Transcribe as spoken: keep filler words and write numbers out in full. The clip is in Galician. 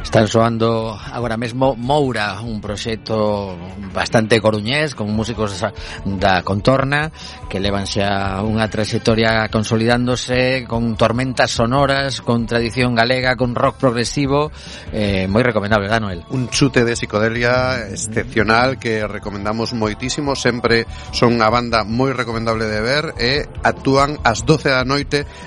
Están soando agora mesmo Moura, un proxecto bastante coruñés, con músicos da contorna, que levan xa unha trayectoria consolidándose, con tormentas sonoras, con tradición galega, con rock progresivo, eh, moi recomendable, ¿verdad, Noel? Un chute de psicodelia excepcional que recomendamos moitísimo, sempre son unha banda moi recomendable de ver e actúan ás doce da noite